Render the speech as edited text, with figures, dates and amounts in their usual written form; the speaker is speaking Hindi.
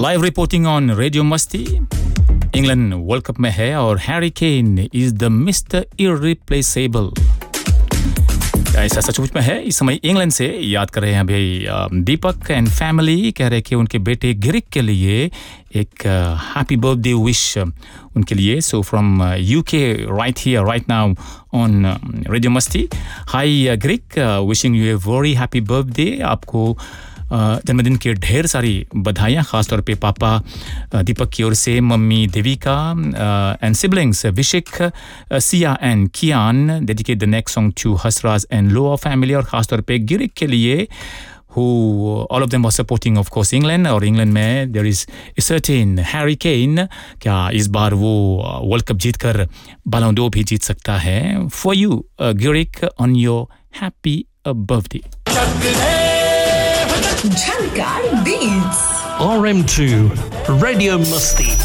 Live reporting on Radio Masti. England World Cup में है और Harry Kane is the Mr. Irreplaceable. ऐसा सचमुच में है. इस समय इंग्लैंड से याद कर रहे हैं भाई दीपक एंड फैमिली कह रहे हैं कि उनके बेटे गिरिक के लिए एक हैप्पी बर्थडे विश उनके लिए. So from UK right here right now on radio मस्ती. हाय गिरिक, wishing U a very happy birthday. आपको जन्मदिन की ढेर सारी बधाइयाँ, खासतौर पे पापा दीपक की ओर से, mummy Devika and siblings विशिक, Siya and Kiyan. Dedicate the next song to Hasraj and lower family. और खासतौर पे गिरिक के लिए who all of them are supporting of course England. और इंग्लैंड में there is a certain Harry Kane. क्या इस बार वो वर्ल्ड कप जीत कर Ballon d'Or भी जीत सकता है? For you गिरिक on your happy birthday. Jhankar Beats RM2 Radio Masti.